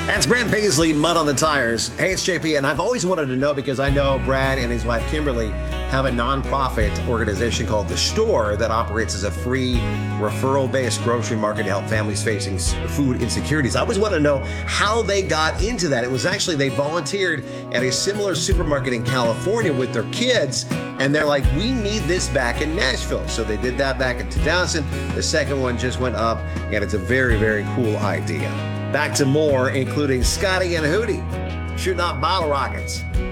That's Brad Paisley, Mud on the Tires. Hey, it's JP, and I've always wanted to know because I know Brad and his wife Kimberly have a nonprofit organization called The Store that operates as a free referral-based grocery market to help families facing food insecurities. I always want to know how they got into that. It was actually they volunteered at a similar supermarket in California with their kids, and they're like, we need this back in Nashville. So they did that back in 2000. The second one just went up, and it's a very, very cool idea. Back to more, including Scotty and Hootie shooting off bottle rockets.